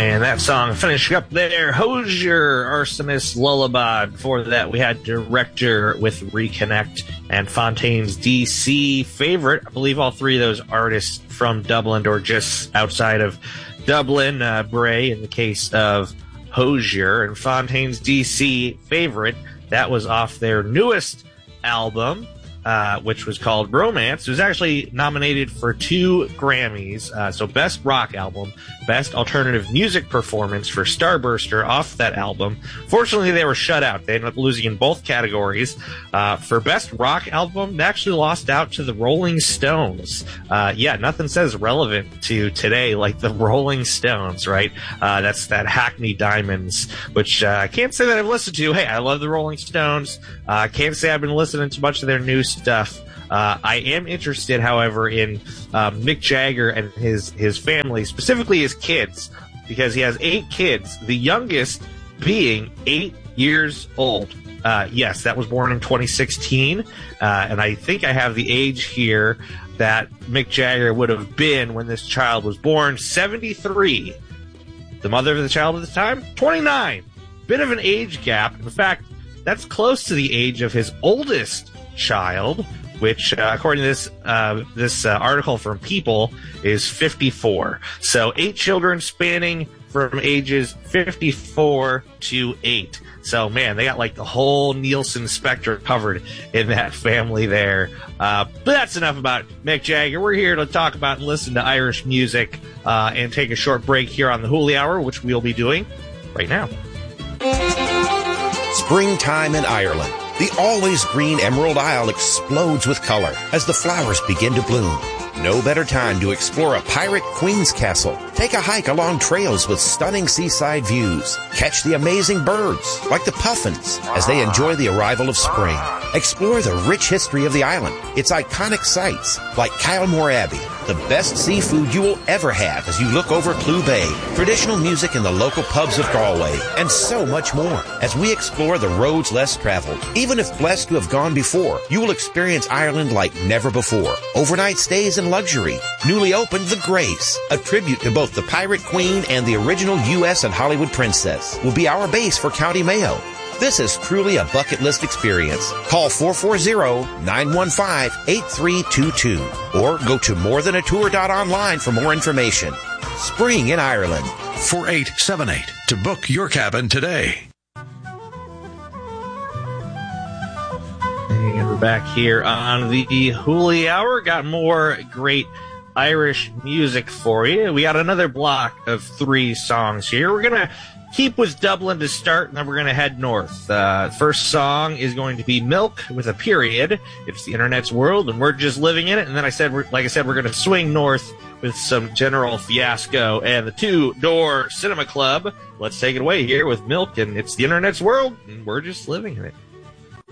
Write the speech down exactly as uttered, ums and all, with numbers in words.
And that song finishing up there, Hozier, Arsonist, Lullaby. Before that, we had Director with Reconnect and Fontaine's D C favorite. I believe all three of those artists from Dublin or just outside of Dublin. Uh, Bray in the case of Hozier, and Fontaine's D C favorite. That was off their newest album, Uh, which was called Romance. It was actually nominated for two Grammys. Uh, so Best Rock Album, Best Alternative Music Performance for Starburster off that album. Fortunately, they were shut out. They ended up losing in both categories. Uh, for Best Rock Album, they actually lost out to the Rolling Stones. Uh, yeah, nothing says relevant to today like the Rolling Stones, right? Uh, that's that Hackney Diamonds, which uh, I can't say that I've listened to. Hey, I love the Rolling Stones. I uh, can't say I've been listening to much of their new stuff. Uh, I am interested, however, in um, Mick Jagger and his his family, specifically his kids, because he has eight kids, the youngest being eight years old. Uh, yes, that was born in twenty sixteen, uh, and I think I have the age here that Mick Jagger would have been when this child was born, seventy-three. The mother of the child at the time, twenty-nine. Bit of an age gap. In fact, that's close to the age of his oldest child, which, uh, according to this uh, this uh, article from People, is fifty-four. So eight children spanning from ages fifty-four to eight. So, man, they got like the whole Nielsen spectrum covered in that family there. Uh, but that's enough about Mick Jagger. We're here to talk about and listen to Irish music uh, and take a short break here on the Hooli Hour, which we'll be doing right now. Springtime in Ireland. The always green Emerald Isle explodes with color as the flowers begin to bloom. No better time to explore a pirate queen's castle. Take a hike along trails with stunning seaside views. Catch the amazing birds, like the puffins, as they enjoy the arrival of spring. Explore the rich history of the island, its iconic sites, like Kylemore Abbey, the best seafood you will ever have as you look over Clew Bay, traditional music in the local pubs of Galway, and so much more. As we explore the roads less traveled, even if blessed to have gone before, you will experience Ireland like never before. Overnight stays and luxury. Newly opened The Grace, a tribute to both the Pirate Queen and the original U S and Hollywood princess, will be our base for County Mayo. This is truly a bucket list experience. Call four four zero, nine one five, eight three two two or go to more than a tour dot online for more information. Spring in Ireland. four eight seven eight to book your cabin today. And we're back here on the Hooli Hour. Got more great Irish music for you. We got another block of three songs here. We're going to keep with Dublin to start, and then we're going to head north. Uh, first song is going to be Milk with a period. It's the internet's world, and we're just living in it. And then I said, we're, like I said, we're going to swing north with some General Fiasco and the Two Door Cinema Club. Let's take it away here with Milk, and it's the internet's world, and we're just living in it.